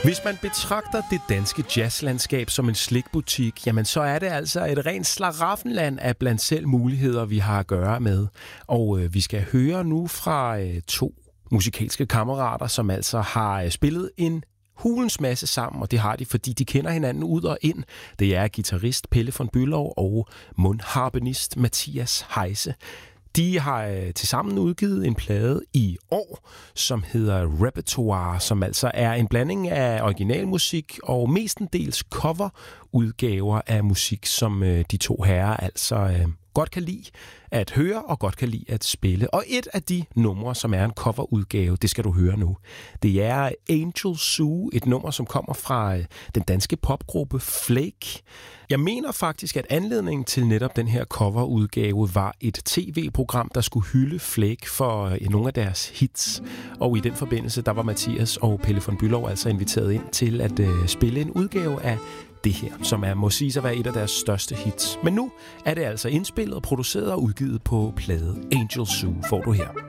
Hvis man betragter det danske jazzlandskab som en slikbutik, jamen så er det altså et rent slaraffenland af blandt selv muligheder, vi har at gøre med. Og vi skal høre nu fra to musikalske kammerater, som altså har spillet en hulens masse sammen, og det har de, fordi de kender hinanden ud og ind. Det er guitarist Pelle von Bülow og mundharpenist Mathias Heise. De har tilsammen udgivet en plade i år, som hedder Repertoire, som altså er en blanding af originalmusik og mestendels coverudgaver af musik, som de to herrer altså godt kan lide at høre og godt kan lide at spille. Og et af de numre, som er en coverudgave, det skal du høre nu. Det er Angel Zoo, et nummer, som kommer fra den danske popgruppe Flake. Jeg mener faktisk, at anledningen til netop den her coverudgave var et tv-program, der skulle hylde Flake for nogle af deres hits. Og i den forbindelse, der var Mathias og Pelle von Bülow altså inviteret ind til at spille en udgave af det her, som må siges at være et af deres største hits. Men nu er det altså indspillet, produceret og udgivet på plade Angel Zoo, får du her.